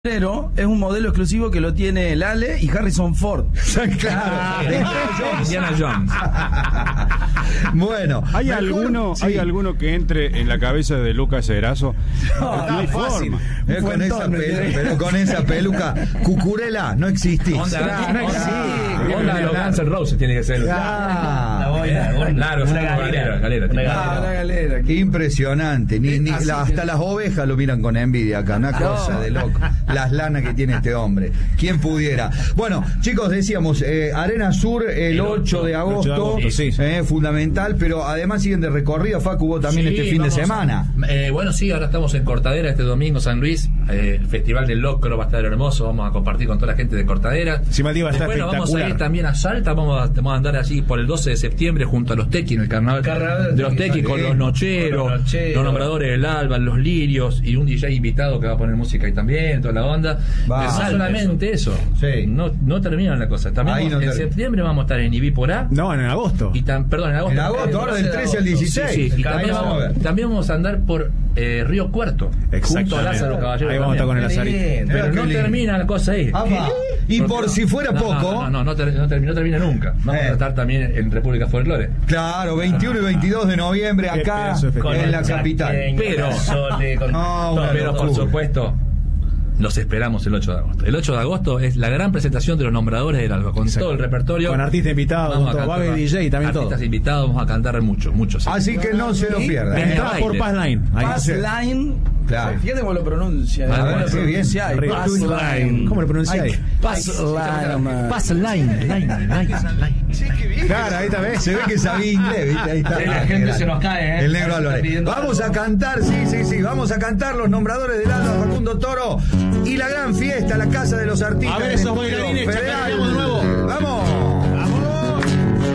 Pero es un modelo exclusivo que lo tiene Lale y Harrison Ford. Claro, Indiana Jones. Bueno, ¿Hay alguno que entre en la cabeza de Lucas Erazo? No hay forma. Pero con esa peluca, Cucurella, no existís. Onda de los Guns N' Roses tiene que ser. La boina. Claro, una galera. Impresionante. Hasta las ovejas lo miran con envidia acá, una cosa de loco. Las lanas que tiene este hombre. ¿Quién pudiera? Bueno, chicos, decíamos, Arena Sur el 8 de agosto, sí. Fundamental, pero además siguen de recorrido. Facu, vos también este fin de semana. Bueno, sí, ahora estamos en Cortadera este domingo, San Luis. El Festival del Locro va a estar hermoso. Vamos a compartir con toda la gente de Cortadera. Sí, Mati, va a estar Bueno, espectacular. vamos a ir también a Salta. Vamos a andar allí por el 12 de septiembre junto a los Tequis, en el carnaval de los Tequis, con los nocheros, los nombradores del alba, los lirios y un DJ invitado que va a poner música ahí también, toda la onda. Pero no solamente eso, sí. no termina la cosa. También en septiembre vamos a estar en Ibiporá. No, en agosto. Perdón, en agosto. En agosto, ahora del 13 al 16. Sí. Y también vamos a andar por Río Cuarto, junto a Lázaro Caballero. Ahí vamos a estar con el Lazarín. Pero no termina la cosa ahí. Y por si fuera poco. No termina nunca. Vamos a estar también en República Folklore. Claro, 21 y 22 de noviembre acá en la capital. Pero por supuesto, los esperamos el 8 de agosto. El 8 de agosto es la gran presentación de los nombradores del alba, con todo el repertorio. Con artistas invitados, con todo, Babe DJ también todo. Artistas invitados, vamos a cantar mucho. Así que no se lo pierdan. Entrada por Passline. Passline. Claro. Fíjate cómo lo pronuncia. Passline. ¿Cómo lo pronunciáis? Passline. Claro, ahí está, ¿ves? Se ve que sabía inglés, ¿viste? Ahí está. La gente se nos cae, El negro Álvarez. Vamos a cantar, sí. Vamos a cantar los nombradores del alba, Facundo Toro. Y la gran fiesta, la casa de los artistas. A ver esos bailarines.